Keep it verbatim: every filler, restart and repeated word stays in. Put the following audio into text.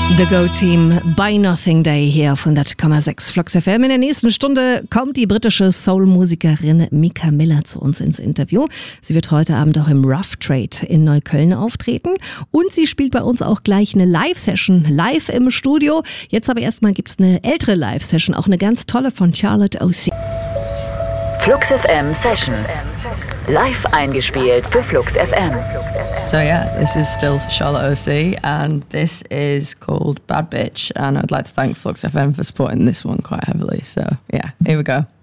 The Go-Team Buy Nothing Day hier auf hundert Komma sechs Flux F M. In der nächsten Stunde kommt die britische Soul-Musikerin Mika Miller zu uns ins Interview. Sie wird heute Abend auch im Rough Trade in Neukölln auftreten. Und sie spielt bei uns auch gleich eine Live-Session, live im Studio. Jetzt aber erstmal gibt es eine ältere Live-Session, auch eine ganz tolle von Charlotte O C. Flux F M Sessions. Live eingespielt für Flux F M. So yeah, this is still Charlotte O C and this is called Bad Bitch, and I'd like to thank Flux F M for supporting this one quite heavily. So yeah, here we go.